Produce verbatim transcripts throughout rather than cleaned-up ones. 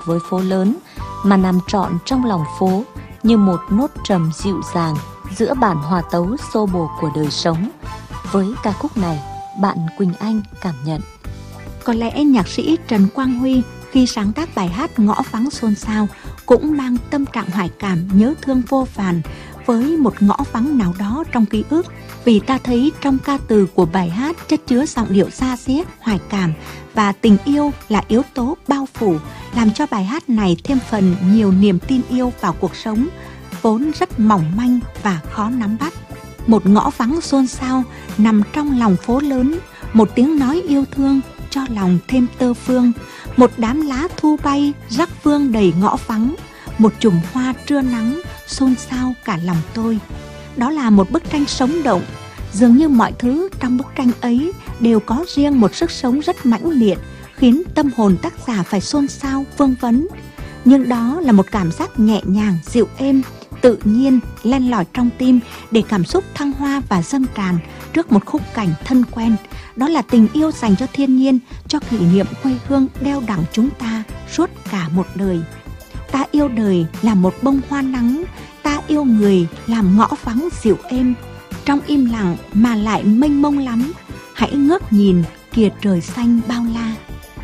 với phố lớn, mà nằm trọn trong lòng phố như một nốt trầm dịu dàng giữa bản hòa tấu xô bồ của đời sống. Với ca khúc này, bạn Quỳnh Anh cảm nhận. Có lẽ nhạc sĩ Trần Quang Huy khi sáng tác bài hát Ngõ Vắng Xôn Xao cũng mang tâm trạng hoài cảm nhớ thương vô vàn với một ngõ vắng nào đó trong ký ức, vì ta thấy trong ca từ của bài hát chất chứa giọng điệu da diết, hoài cảm và tình yêu là yếu tố bao phủ, làm cho bài hát này thêm phần nhiều niềm tin yêu vào cuộc sống vốn rất mỏng manh và khó nắm bắt. Một ngõ vắng xôn xao nằm trong lòng phố lớn, một tiếng nói yêu thương cho lòng thêm tơ phương, một đám lá thu bay rắc vương đầy ngõ vắng, một chùm hoa trưa nắng xôn xao cả lòng tôi. Đó là một bức tranh sống động, dường như mọi thứ trong bức tranh ấy đều có riêng một sức sống rất mãnh liệt, khiến tâm hồn tác giả phải xôn xao vương vấn. Nhưng đó là một cảm giác nhẹ nhàng, dịu êm, tự nhiên len lỏi trong tim để cảm xúc thăng hoa và dâng tràn trước một khung cảnh thân quen. Đó là tình yêu dành cho thiên nhiên, cho kỷ niệm quê hương đeo đẳng chúng ta suốt cả một đời. Ta yêu đời là một bông hoa nắng, ta yêu người làm ngõ vắng dịu êm. Trong im lặng mà lại mênh mông lắm, hãy ngước nhìn kìa trời xanh bao la.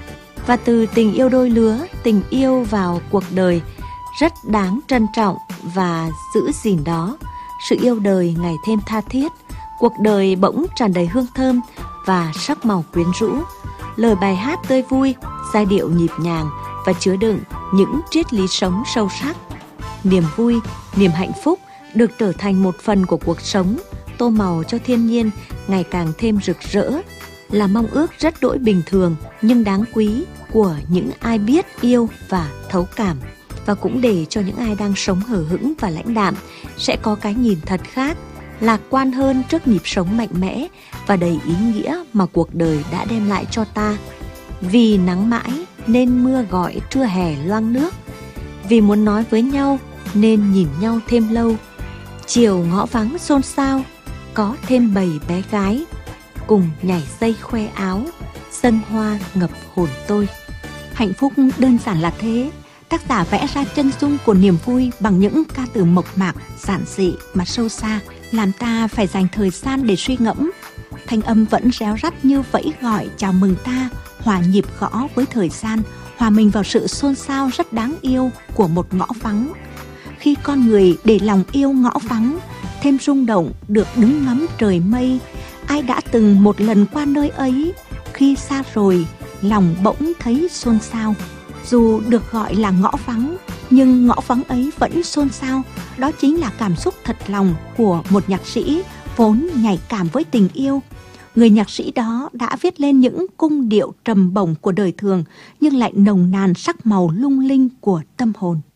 Và từ tình yêu đôi lứa, tình yêu vào cuộc đời rất đáng trân trọng và giữ gìn đó. Sự yêu đời ngày thêm tha thiết, cuộc đời bỗng tràn đầy hương thơm và sắc màu quyến rũ. Lời bài hát tươi vui, giai điệu nhịp nhàng và chứa đựng những triết lý sống sâu sắc. Niềm vui, niềm hạnh phúc được trở thành một phần của cuộc sống, tô màu cho thiên nhiên ngày càng thêm rực rỡ, là mong ước rất đỗi bình thường nhưng đáng quý của những ai biết yêu và thấu cảm. Và cũng để cho những ai đang sống hờ hững và lãnh đạm sẽ có cái nhìn thật khác, lạc quan hơn trước nhịp sống mạnh mẽ và đầy ý nghĩa mà cuộc đời đã đem lại cho ta. Vì nắng mãi nên mưa gọi trưa hè loang nước, vì muốn nói với nhau nên nhìn nhau thêm lâu. Chiều ngõ vắng xôn xao, có thêm bầy bé gái cùng nhảy dây khoe áo, sân hoa ngập hồn tôi. Hạnh phúc đơn giản là thế. Tác giả vẽ ra chân dung của niềm vui bằng những ca từ mộc mạc, giản dị mà sâu xa, làm ta phải dành thời gian để suy ngẫm. Thanh âm vẫn réo rắt như vẫy gọi chào mừng ta, hòa nhịp gõ với thời gian, hòa mình vào sự xôn xao rất đáng yêu của một ngõ vắng. Khi con người để lòng yêu ngõ vắng, thêm rung động được đứng ngắm trời mây. Ai đã từng một lần qua nơi ấy, khi xa rồi, lòng bỗng thấy xôn xao. Dù được gọi là ngõ vắng, nhưng ngõ vắng ấy vẫn xôn xao. Đó chính là cảm xúc thật lòng của một nhạc sĩ vốn nhạy cảm với tình yêu. Người nhạc sĩ đó đã viết lên những cung điệu trầm bổng của đời thường, nhưng lại nồng nàn sắc màu lung linh của tâm hồn.